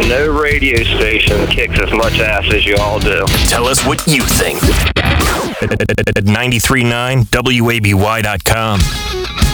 no radio station kicks as much ass as you all do. Tell us what you think at 93.9WABY.com.